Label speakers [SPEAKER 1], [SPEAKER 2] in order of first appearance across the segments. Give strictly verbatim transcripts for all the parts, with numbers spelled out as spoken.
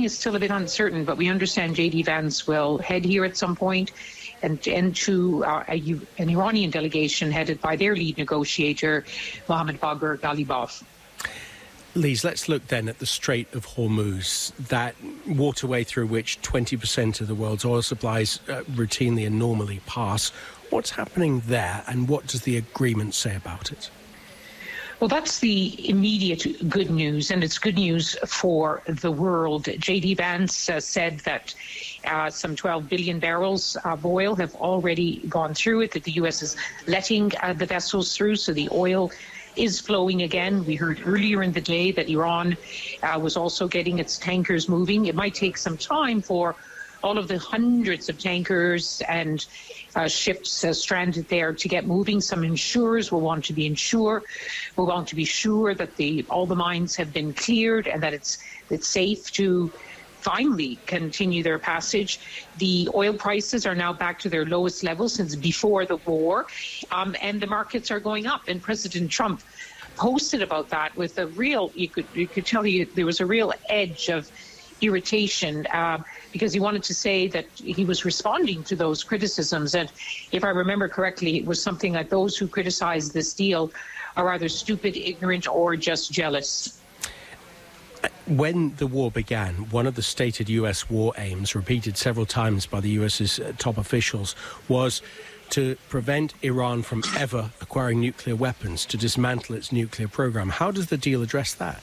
[SPEAKER 1] is still a bit uncertain, but we understand J D Vance will head here at some point and, and to uh, a, an Iranian delegation headed by their lead negotiator, Mohammad Bagher Ghalibaf.
[SPEAKER 2] Lise, let's look then at the Strait of Hormuz, that waterway through which twenty percent of the world's oil supplies uh, routinely and normally pass. What's happening there, and what does the agreement say about it?
[SPEAKER 1] Well, that's the immediate good news, and it's good news for the world. J D Vance uh, said that uh, some twelve billion barrels of oil have already gone through it, that the U S is letting uh, the vessels through, so the oil is flowing again. We heard earlier in the day that Iran uh, was also getting its tankers moving. It might take some time for all of the hundreds of tankers and uh, ships uh, stranded there to get moving. Some insurers will want to be insured, will want to be sure that the all the mines have been cleared and that it's it's safe to finally continue their passage. The oil prices are now back to their lowest level since before the war, um, and the markets are going up. And President Trump posted about that with a real, you could you could tell you there was a real edge of irritation uh, because he wanted to say that he was responding to those criticisms. And if I remember correctly, it was something like those who criticize this deal are either stupid, ignorant, or just jealous.
[SPEAKER 2] When the war began, one of the stated U S war aims, repeated several times by the US's top officials, was to prevent Iran from ever acquiring nuclear weapons, to dismantle its nuclear program. How does the deal address that?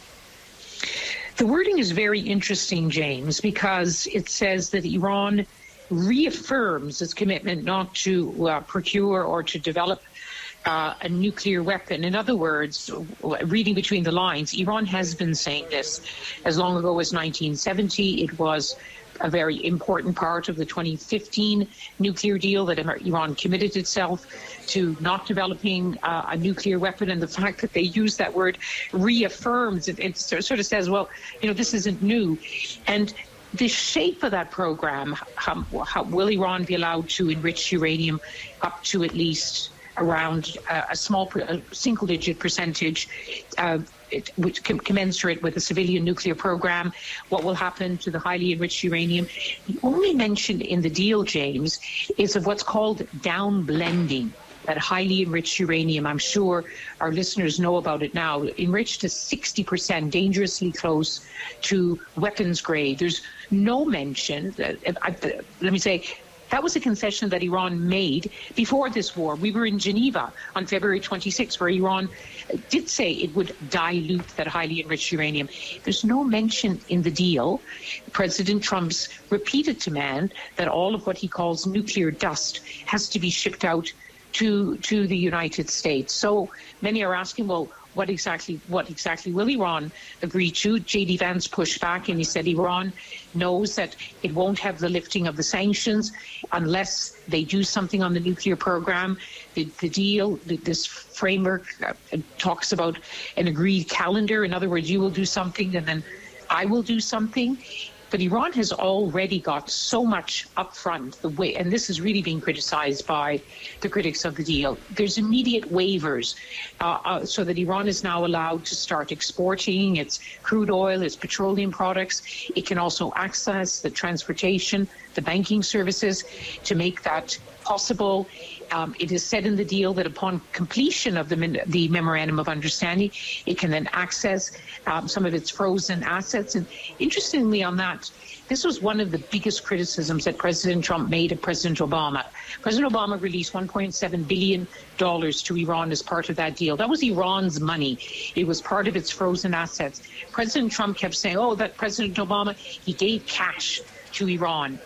[SPEAKER 1] The wording is very interesting, James, because it says that Iran reaffirms its commitment not to uh, procure or to develop Uh, a nuclear weapon. In other words, reading between the lines, Iran has been saying this as long ago as nineteen seventy. It was a very important part of the twenty fifteen nuclear deal that Iran committed itself to not developing uh, a nuclear weapon. And the fact that they use that word reaffirms, it, it sort of says, well, you know, this isn't new. And the shape of that program, how, how will Iran be allowed to enrich uranium up to at least around uh, a small, a single-digit percentage, uh, it, which com- commensurate with a civilian nuclear program? What will happen to the highly enriched uranium? The only mention in the deal, James, is of what's called down-blending. That highly enriched uranium, I'm sure our listeners know about it now, enriched to sixty percent, dangerously close to weapons grade. There's no mention, uh, uh, let me say, that was a concession that Iran made before this war. We were in Geneva on February twenty-sixth, where Iran did say it would dilute that highly enriched uranium. There's no mention in the deal. President Trump's repeated demand that all of what he calls nuclear dust has to be shipped out to, to the United States. So many are asking, well, What exactly what exactly will Iran agree to? J D Vance pushed back and he said Iran knows that it won't have the lifting of the sanctions unless they do something on the nuclear program. The, the deal, the, this framework uh, talks about an agreed calendar. In other words, you will do something and then I will do something. But Iran has already got so much up front, the way, and this is really being criticized by the critics of the deal. There's immediate waivers uh, uh, so that Iran is now allowed to start exporting its crude oil, its petroleum products. It can also access the transportation, the banking services to make that possible. Um, it is said in the deal that upon completion of the, the Memorandum of Understanding, it can then access um, some of its frozen assets. And interestingly on that, this was one of the biggest criticisms that President Trump made of President Obama. President Obama released one point seven billion dollars to Iran as part of that deal. That was Iran's money. It was part of its frozen assets. President Trump kept saying, oh, that President Obama, he gave cash to Iran.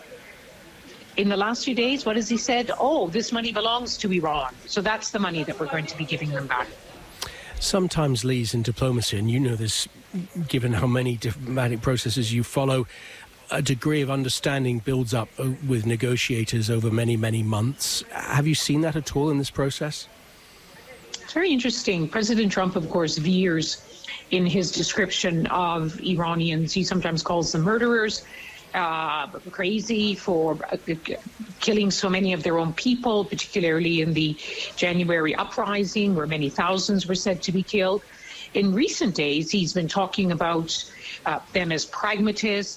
[SPEAKER 1] In the last few days, what has he said? Oh, this money belongs to Iran. So that's the money that we're going to be giving them back.
[SPEAKER 2] Sometimes, Lise, in diplomacy, and you know this, given how many diplomatic processes you follow, a degree of understanding builds up with negotiators over many, many months. Have you seen that at all in this process?
[SPEAKER 1] It's very interesting. President Trump, of course, veers in his description of Iranians. He sometimes calls them murderers. Uh, crazy for uh, killing so many of their own people, particularly in the January uprising, where many thousands were said to be killed. In recent days, he's been talking about uh, them as pragmatists,